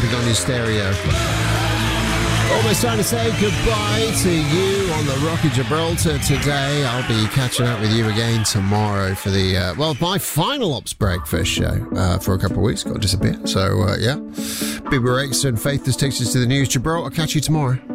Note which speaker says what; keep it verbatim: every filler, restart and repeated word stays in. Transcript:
Speaker 1: pumping on your stereo. Almost time to say goodbye to you on the Rock of Gibraltar today. I'll be catching up with you again tomorrow for the, uh, well, my final Ops Breakfast show uh, for a couple of weeks. Got to disappear. So, uh, yeah. Big Breaks and Faith, this takes us to the news. Gibraltar, I'll catch you tomorrow.